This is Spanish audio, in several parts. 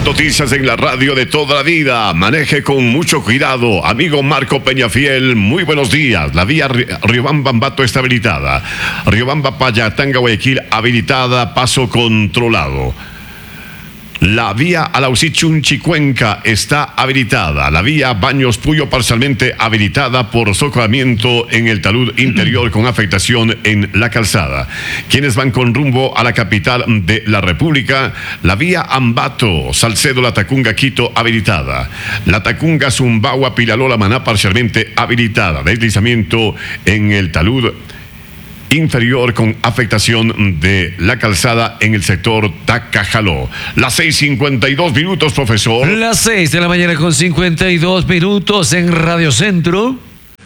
noticias en la radio de toda la vida. Maneje con mucho cuidado. Amigo Marco Peñafiel, muy buenos días. La vía Riobamba-Ambato está habilitada. Riobamba-Payatanga, Guayaquil habilitada, paso controlado. La vía Alaucí-Chunchi-Cuenca está habilitada. La vía Baños-Puyo parcialmente habilitada por socorrimiento en el talud interior con afectación en la calzada. Quienes van con rumbo a la capital de la República, la vía Ambato, Salcedo-La Tacunga-Quito habilitada. La Tacunga-Zumbagua-Pilalola-Maná parcialmente habilitada. Deslizamiento en el talud inferior con afectación de la calzada en el sector Tacajaló. Las 6:52 minutos, profesor. Las 6 de la mañana con 52 minutos en Radio Centro.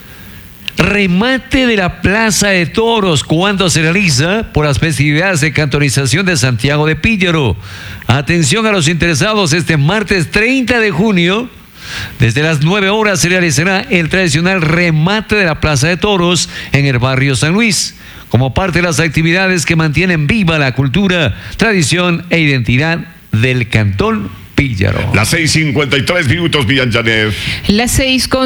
Remate de la Plaza de Toros, ¿cuándo se realiza? Por las festividades de cantonización de Santiago de Píllaro. Atención a los interesados, este martes 30 de junio. Desde las 9 horas se realizará el tradicional remate de la Plaza de Toros en el barrio San Luis, como parte de las actividades que mantienen viva la cultura, tradición e identidad del Cantón Píllaro. Las 6:53 minutos, Villanueva. Las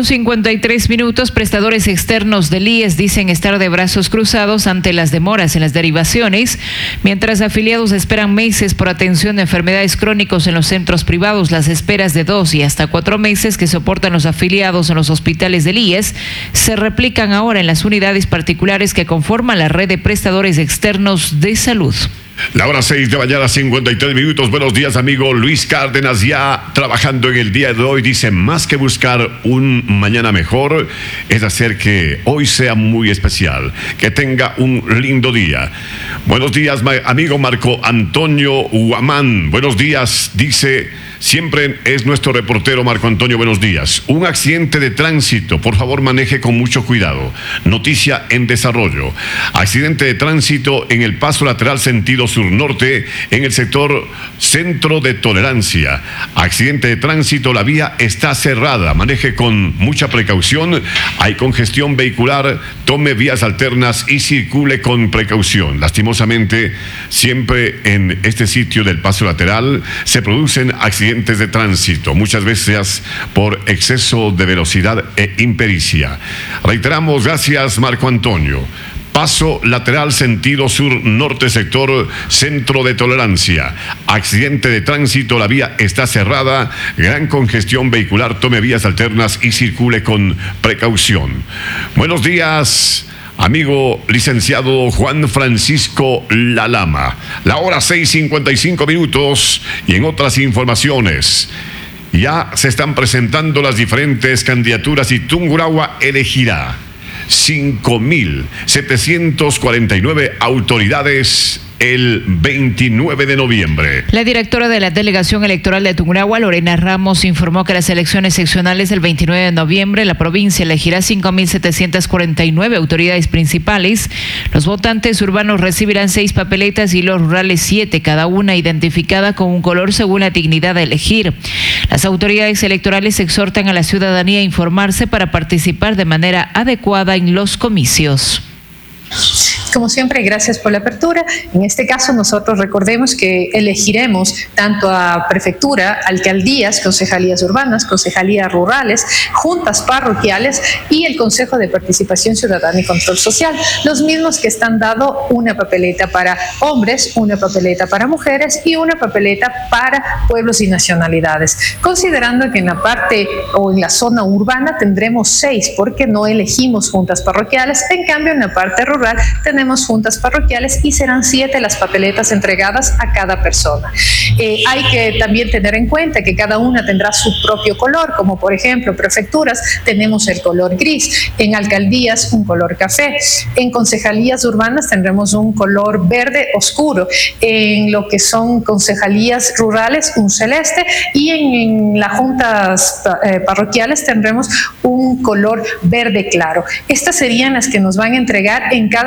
6:53 minutos, prestadores externos del IES dicen estar de brazos cruzados ante las demoras en las derivaciones, mientras afiliados esperan meses por atención de enfermedades crónicas en los centros privados. Las esperas de 2 y hasta 4 meses que soportan los afiliados en los hospitales del IES se replican ahora en las unidades particulares que conforman la red de prestadores externos de salud. La hora 6 de la mañana, 53 minutos. Buenos días, amigo Luis Cárdenas, ya trabajando en el día de hoy. Dice, más que buscar un mañana mejor, es hacer que hoy sea muy especial, que tenga un lindo día. Buenos días, amigo Marco Antonio Huamán. Buenos días, dice, siempre es nuestro reportero Marco Antonio, buenos días. Un accidente de tránsito, por favor maneje con mucho cuidado. Noticia en desarrollo. Accidente de tránsito en el paso lateral sentido sur-norte, en el sector Centro de Tolerancia. Accidente de tránsito, la vía está cerrada. Maneje con mucha precaución. Hay congestión vehicular, tome vías alternas y circule con precaución. Lastimosamente, siempre en este sitio del paso lateral se producen accidentes de tránsito, muchas veces por exceso de velocidad e impericia. Reiteramos, gracias Marco Antonio. Paso lateral sentido sur-norte, sector Centro de Tolerancia. Accidente de tránsito, la vía está cerrada, gran congestión vehicular, tome vías alternas y circule con precaución. Buenos días, amigo licenciado Juan Francisco Lalama. La hora 6:55 minutos y en otras informaciones. Ya se están presentando las diferentes candidaturas y Tungurahua elegirá 5.749 autoridades el 29 de noviembre. La directora de la Delegación Electoral de Tungurahua, Lorena Ramos, informó que las elecciones seccionales del 29 de noviembre la provincia elegirá 5.749 autoridades principales. Los votantes urbanos recibirán 6 papeletas y los rurales 7, cada una identificada con un color según la dignidad de elegir. Las autoridades electorales exhortan a la ciudadanía a informarse para participar de manera adecuada en los comicios. Como siempre, gracias por la apertura. En este caso, nosotros recordemos que elegiremos tanto a prefectura, alcaldías, concejalías urbanas, concejalías rurales, juntas parroquiales y el Consejo de Participación Ciudadana y Control Social. Los mismos que están dando una papeleta para hombres, una papeleta para mujeres y una papeleta para pueblos y nacionalidades. Considerando que en la parte o en la zona urbana tendremos 6 porque no elegimos juntas parroquiales, en cambio en la parte rural tenemos juntas parroquiales y serán 7 las papeletas entregadas a cada persona. Hay que también tener en cuenta que cada una tendrá su propio color, como por ejemplo prefecturas tenemos el color gris, en alcaldías un color café, en concejalías urbanas tendremos un color verde oscuro, en lo que son concejalías rurales un celeste y en las juntas parroquiales tendremos un color verde claro. Estas serían las que nos van a entregar en cada una de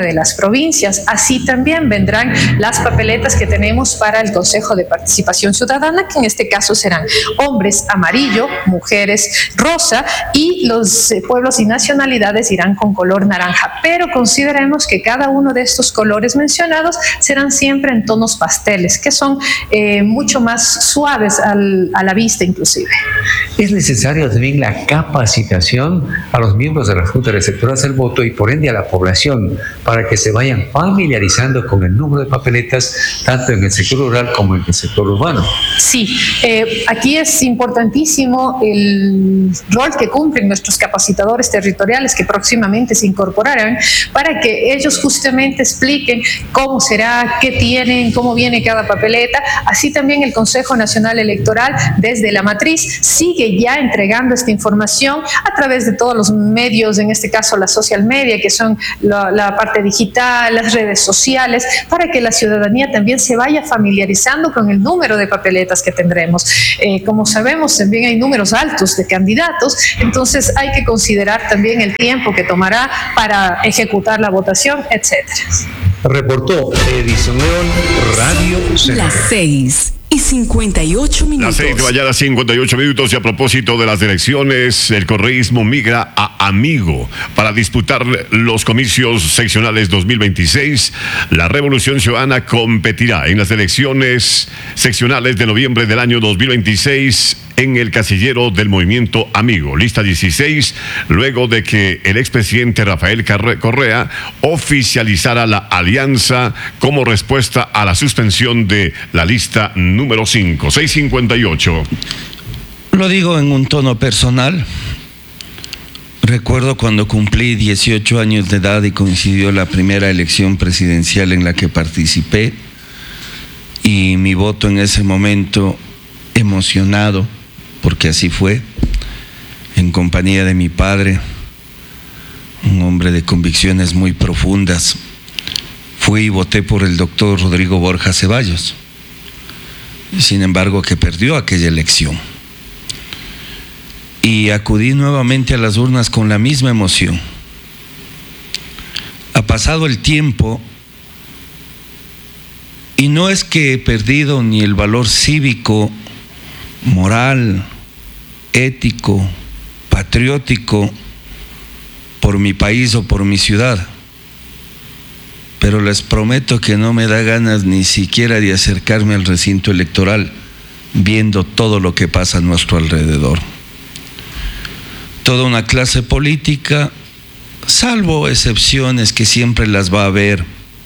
de las provincias. Así también vendrán las papeletas que tenemos para el Consejo de Participación Ciudadana, que en este caso serán hombres amarillo, mujeres rosa, y los pueblos y nacionalidades irán con color naranja. Pero consideremos que cada uno de estos colores mencionados serán siempre en tonos pasteles, que son mucho más suaves a la vista inclusive. Es necesario también la capacitación a los miembros de las juntas receptoras del voto y por ende a la población para que se vayan familiarizando con el número de papeletas tanto en el sector rural como en el sector urbano. Sí, aquí es importantísimo el rol que cumplen nuestros capacitadores territoriales que próximamente se incorporarán para que ellos justamente expliquen cómo será, qué tienen, cómo viene cada papeleta. Así también el Consejo Nacional Electoral desde la matriz sigue ya entregando esta información a través de todos los medios, en este caso la social media, que son la parte digital, las redes sociales, para que la ciudadanía también se vaya familiarizando con el número de papeletas que tendremos. Como sabemos, también hay números altos de candidatos, entonces hay que considerar también el tiempo que tomará para ejecutar la votación, etcétera. Reportó Edison León, Radio Centro. Las 6:58 minutos. Las 6 de mañana, 58 minutos. Y a propósito de las elecciones, el correísmo migra a Amigo para disputar los comicios seccionales 2026. La Revolución Ciudadana competirá en las elecciones seccionales de noviembre del año 2026 en el casillero del movimiento Amigo, lista 16, luego de que el expresidente Rafael Correa oficializara la alianza como respuesta a la suspensión de la lista número 5, 658. Lo digo en un tono personal. Recuerdo cuando cumplí 18 años de edad y coincidió la primera elección presidencial en la que participé, y mi voto en ese momento, emocionado, porque así fue, en compañía de mi padre, un hombre de convicciones muy profundas, fui y voté por el doctor Rodrigo Borja Ceballos, sin embargo que perdió aquella elección. Y acudí nuevamente a las urnas con la misma emoción. Ha pasado el tiempo y no es que he perdido ni el valor cívico, moral, ético, patriótico por mi país o por mi ciudad, pero les prometo que no me da ganas ni siquiera de acercarme al recinto electoral viendo todo lo que pasa a nuestro alrededor. Toda una clase política, salvo excepciones que siempre las va a haber,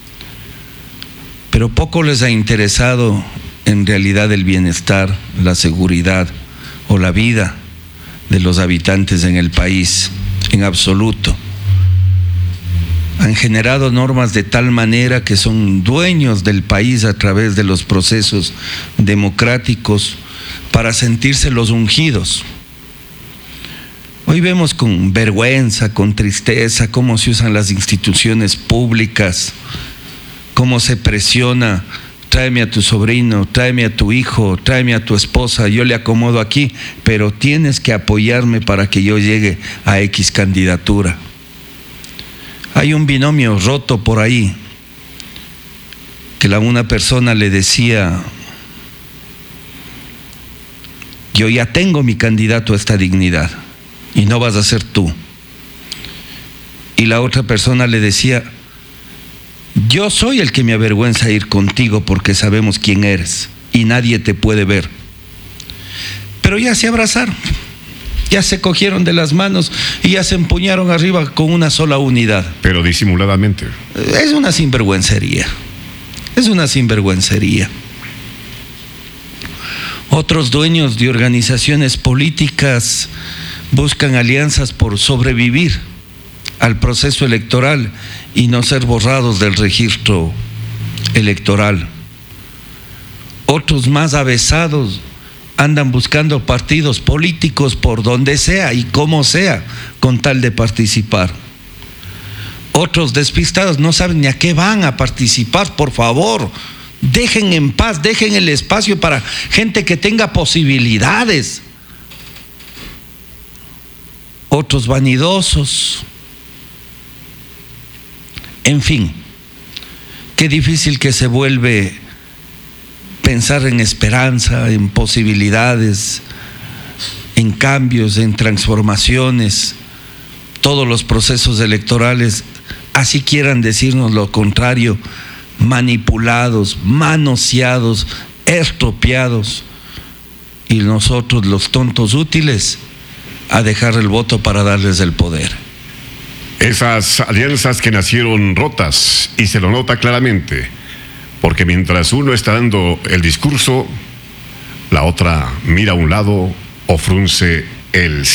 pero poco les ha interesado en realidad el bienestar, la seguridad o la vida de los habitantes en el país, en absoluto. Han generado normas de tal manera que son dueños del país a través de los procesos democráticos para sentirse los ungidos. Hoy vemos con vergüenza, con tristeza, cómo se usan las instituciones públicas, cómo se presiona: tráeme a tu sobrino, tráeme a tu hijo, tráeme a tu esposa, yo le acomodo aquí, pero tienes que apoyarme para que yo llegue a X candidatura. Hay un binomio roto por ahí, que una persona le decía: yo ya tengo mi candidato a esta dignidad y no vas a ser tú. Y la otra persona le decía: yo soy el que me avergüenza ir contigo porque sabemos quién eres y nadie te puede ver. Pero ya se abrazaron, ya se cogieron de las manos y ya se empuñaron arriba con una sola unidad. Pero disimuladamente. Es una sinvergüencería. Es una sinvergüencería. Otros dueños de organizaciones políticas buscan alianzas por sobrevivir al proceso electoral y no ser borrados del registro electoral. Otros más avesados andan buscando partidos políticos por donde sea y como sea con tal de participar. Otros despistados no saben ni a qué van a participar. Por favor, dejen en paz, dejen el espacio para gente que tenga posibilidades. Otros vanidosos. En fin, qué difícil que se vuelve pensar en esperanza, en posibilidades, en cambios, en transformaciones. Todos los procesos electorales, así quieran decirnos lo contrario, manipulados, manoseados, estropeados, y nosotros los tontos útiles a dejar el voto para darles el poder. Esas alianzas que nacieron rotas, y se lo nota claramente, porque mientras uno está dando el discurso, la otra mira a un lado o frunce el